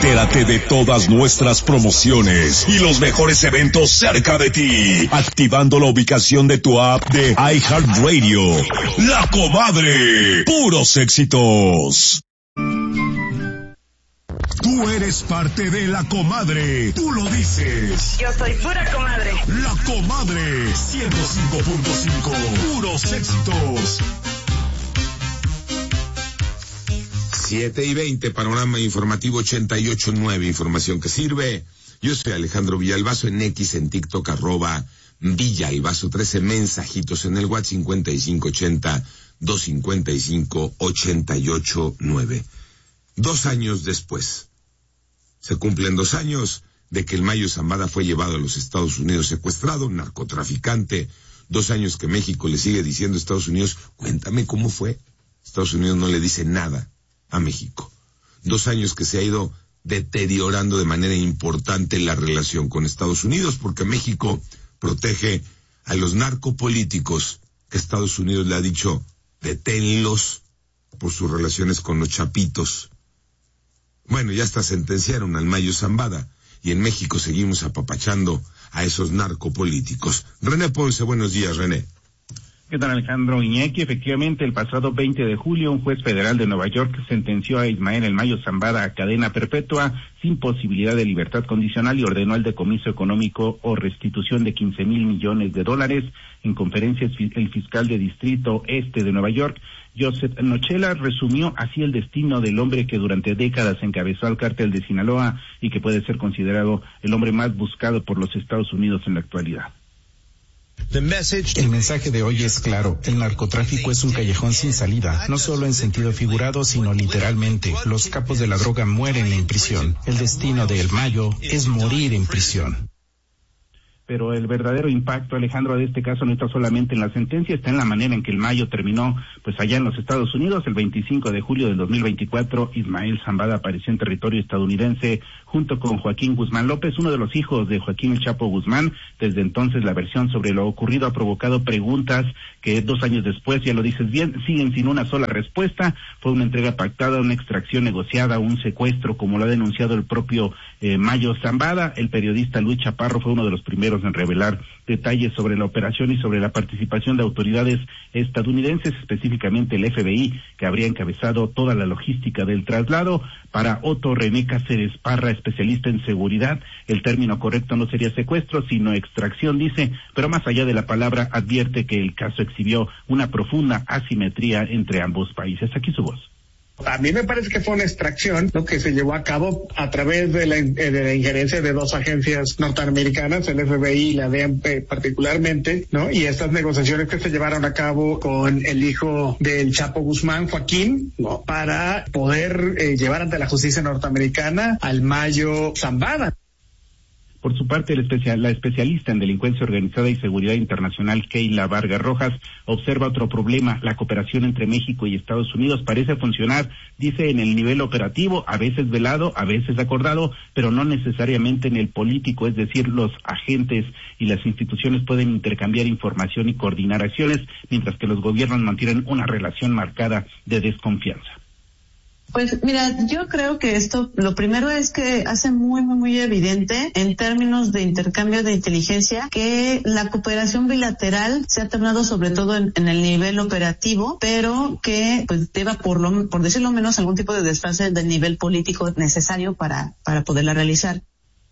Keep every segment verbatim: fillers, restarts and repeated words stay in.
Entérate de todas nuestras promociones y los mejores eventos cerca de ti, activando la ubicación de tu app de iHeartRadio. La Comadre, puros éxitos. Tú eres parte de La Comadre, tú lo dices. Yo soy pura comadre. La Comadre, ciento cinco punto cinco, puros éxitos. siete y veinte, panorama informativo ochenta y ocho punto nueve, información que sirve. Yo soy Alejandro Villalbazo, en X, en TikTok, arroba Villalbazo trece, mensajitos en el WhatsApp cincuenta y cinco ochenta, doscientos cincuenta y cinco, ochenta y ocho nueve. Dos años después, se cumplen dos años de que el Mayo Zambada fue llevado a los Estados Unidos secuestrado, narcotraficante. Dos años que México le sigue diciendo a Estados Unidos, cuéntame cómo fue. Estados Unidos no le dice nada a México. Dos años que se ha ido deteriorando de manera importante la relación con Estados Unidos, porque México protege a los narcopolíticos que Estados Unidos le ha dicho, deténlos por sus relaciones con los chapitos. Bueno, ya hasta sentenciaron al Mayo Zambada, y en México seguimos apapachando a esos narcopolíticos. René Ponce, buenos días, René. ¿Qué tal, Alejandro Iñaki? Efectivamente, el pasado veinte de julio, un juez federal de Nueva York sentenció a Ismael El Mayo Zambada a cadena perpetua sin posibilidad de libertad condicional y ordenó el decomiso económico o restitución de quince mil millones de dólares. En conferencia, el fiscal de Distrito Este de Nueva York, Joseph Nochela, resumió así el destino del hombre que durante décadas encabezó al cártel de Sinaloa y que puede ser considerado el hombre más buscado por los Estados Unidos en la actualidad. El mensaje de hoy es claro, el narcotráfico es un callejón sin salida, no solo en sentido figurado, sino literalmente. Los capos de la droga mueren en prisión. El destino de El Mayo es morir en prisión. Pero el verdadero impacto, Alejandro, de este caso no está solamente en la sentencia, está en la manera en que el Mayo terminó, pues allá en los Estados Unidos. El veinticinco de julio del dos mil veinticuatro, Ismael Zambada apareció en territorio estadounidense junto con Joaquín Guzmán López, uno de los hijos de Joaquín El Chapo Guzmán. Desde entonces, la versión sobre lo ocurrido ha provocado preguntas que dos años después, ya lo dices bien, siguen sin una sola respuesta. Fue una entrega pactada, una extracción negociada, un secuestro, como lo ha denunciado el propio eh, Mayo Zambada. El periodista Luis Chaparro fue uno de los primeros en revelar detalles sobre la operación y sobre la participación de autoridades estadounidenses, específicamente el F B I, que habría encabezado toda la logística del traslado. Para Otto René Cáceres Parra, especialista en seguridad, el término correcto no sería secuestro, sino extracción, dice, pero más allá de la palabra, advierte que el caso exhibió una profunda asimetría entre ambos países. Aquí su voz. A mí me parece que fue una extracción, ¿no?, que se llevó a cabo a través de la, de la injerencia de dos agencias norteamericanas, el F B I y la D E A M particularmente, ¿no? Y estas negociaciones que se llevaron a cabo con el hijo del Chapo Guzmán, Joaquín, ¿no?, para poder eh, llevar ante la justicia norteamericana al Mayo Zambada. Por su parte, el especial, la especialista en delincuencia organizada y seguridad internacional, Keila Vargas Rojas, observa otro problema. La cooperación entre México y Estados Unidos parece funcionar, dice, en el nivel operativo, a veces velado, a veces acordado, pero no necesariamente en el político, es decir, los agentes y las instituciones pueden intercambiar información y coordinar acciones, mientras que los gobiernos mantienen una relación marcada de desconfianza. Pues mira, yo creo que esto, lo primero es que hace muy, muy, muy evidente en términos de intercambio de inteligencia que la cooperación bilateral se ha tornado sobre todo en, en el nivel operativo, pero que pues deba por lo, por decirlo menos, algún tipo de desfase del nivel político necesario para, para poderla realizar.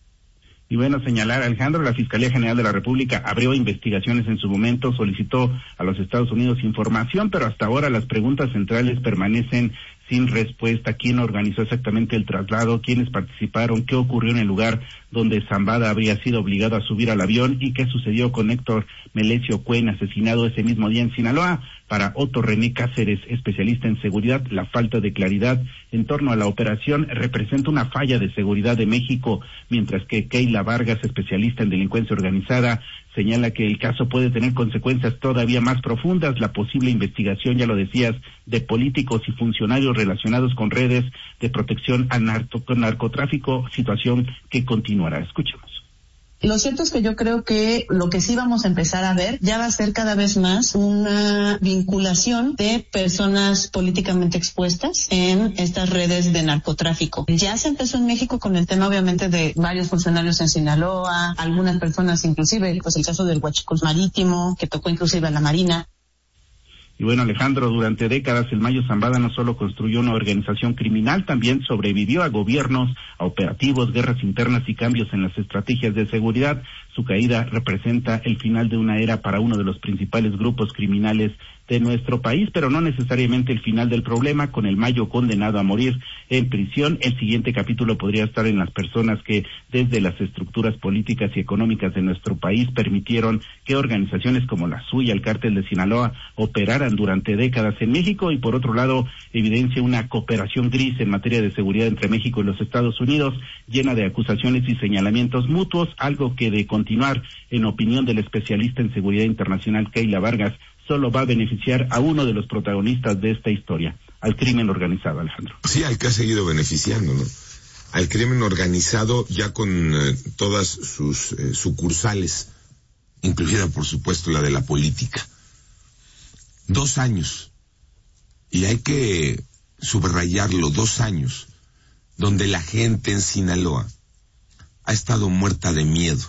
Y bueno, señalar, Alejandro, la Fiscalía General de la República abrió investigaciones en su momento, solicitó a los Estados Unidos información, pero hasta ahora las preguntas centrales permanecen sin respuesta. ¿Quién organizó exactamente el traslado? ¿Quiénes participaron? ¿Qué ocurrió en el lugar donde Zambada habría sido obligado a subir al avión? ¿Y qué sucedió con Héctor Melesio Cuen, asesinado ese mismo día en Sinaloa? Para Otto René Cáceres, especialista en seguridad, la falta de claridad en torno a la operación representa una falla de seguridad de México, mientras que Keila Vargas, especialista en delincuencia organizada, señala que el caso puede tener consecuencias todavía más profundas. La posible investigación, ya lo decías, de políticos y funcionarios relacionados con redes de protección al narco, narcotráfico, situación que continuará. Escuchemos. Lo cierto es que yo creo que lo que sí vamos a empezar a ver ya va a ser cada vez más una vinculación de personas políticamente expuestas en estas redes de narcotráfico. Ya se empezó en México con el tema obviamente de varios funcionarios en Sinaloa, algunas personas inclusive, pues el caso del Huachicol Marítimo, que tocó inclusive a la Marina. Y bueno, Alejandro, durante décadas el Mayo Zambada no solo construyó una organización criminal, también sobrevivió a gobiernos, a operativos, guerras internas y cambios en las estrategias de seguridad. Su caída representa el final de una era para uno de los principales grupos criminales de nuestro país, pero no necesariamente el final del problema. Con el Mayo condenado a morir en prisión, el siguiente capítulo podría estar en las personas que desde las estructuras políticas y económicas de nuestro país permitieron que organizaciones como la suya, el Cártel de Sinaloa, operaran durante décadas en México, y por otro lado evidencia una cooperación gris en materia de seguridad entre México y los Estados Unidos, llena de acusaciones y señalamientos mutuos, algo que de continuar, en opinión del especialista en seguridad internacional Keila Vargas, solo va a beneficiar a uno de los protagonistas de esta historia, al crimen organizado, Alejandro. Sí, al que ha seguido beneficiando, ¿no? Al crimen organizado ya con eh, todas sus eh, sucursales, incluida por supuesto la de la política. Dos años, y hay que subrayarlo, dos años, donde la gente en Sinaloa ha estado muerta de miedo.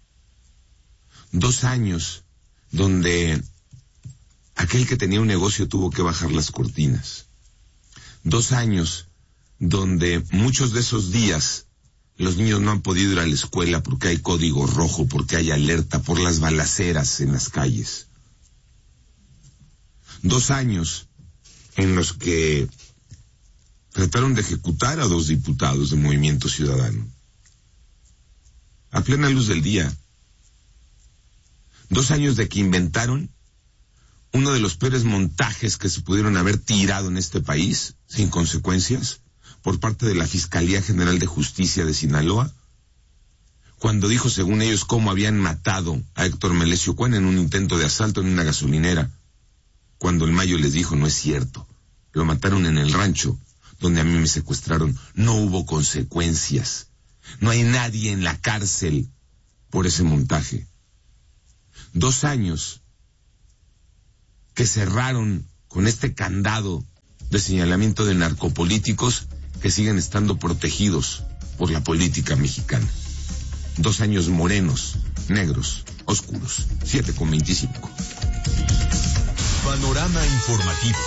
Dos años donde aquel que tenía un negocio tuvo que bajar las cortinas. Dos años donde muchos de esos días los niños no han podido ir a la escuela porque hay código rojo, porque hay alerta por las balaceras en las calles. Dos años en los que trataron de ejecutar a dos diputados de Movimiento Ciudadano a plena luz del día. Dos años de que inventaron uno de los peores montajes que se pudieron haber tirado en este país, sin consecuencias, por parte de la Fiscalía General de Justicia de Sinaloa, cuando dijo, según ellos, cómo habían matado a Héctor Melesio Cuen en un intento de asalto en una gasolinera, cuando el Mayo les dijo, no es cierto, lo mataron en el rancho donde a mí me secuestraron, no hubo consecuencias, no hay nadie en la cárcel por ese montaje. Dos años que cerraron con este candado de señalamiento de narcopolíticos que siguen estando protegidos por la política mexicana. Dos años morenos, negros, oscuros. siete con veinticinco. Panorama informativo.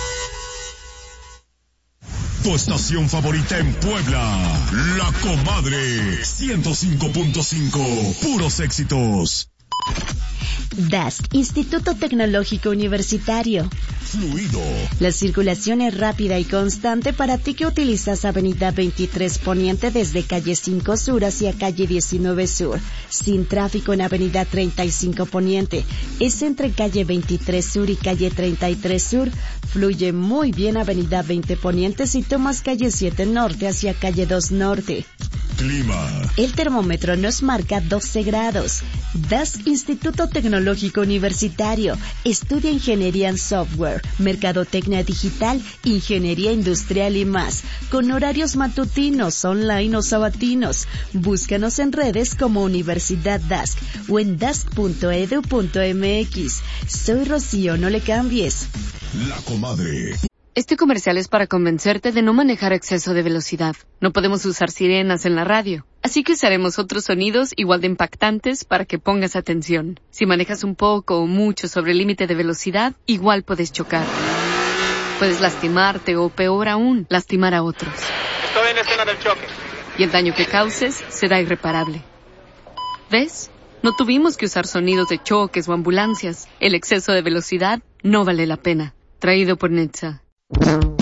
Tu estación favorita en Puebla, La Comadre, ciento cinco punto cinco, puros éxitos. D A S C, Instituto Tecnológico Universitario. Fluido. La circulación es rápida y constante para ti que utilizas Avenida veintitrés Poniente desde calle cinco Sur hacia calle diecinueve Sur. Sin tráfico en Avenida treinta y cinco Poniente. Es entre calle veintitrés Sur y calle treinta y tres Sur. Fluye muy bien Avenida veinte Poniente si tomas calle siete Norte hacia calle dos Norte. Clima. El termómetro nos marca doce grados. D A S C, Instituto Tecnológico Universitario. Estudia Ingeniería en Software, Mercadotecnia Digital, Ingeniería Industrial y más. Con horarios matutinos, online o sabatinos. Búscanos en redes como Universidad D A S C o en dasc punto edu punto mx. Soy Rocío, no le cambies. La Comadre. Este comercial es para convencerte de no manejar a exceso de velocidad. No podemos usar sirenas en la radio, así que usaremos otros sonidos igual de impactantes para que pongas atención. Si manejas un poco o mucho sobre el límite de velocidad, igual puedes chocar. Puedes lastimarte o, peor aún, lastimar a otros. Estoy en la escena del choque. Y el daño que causes será irreparable. ¿Ves? No tuvimos que usar sonidos de choques o ambulancias. El exceso de velocidad no vale la pena. Traído por Netza.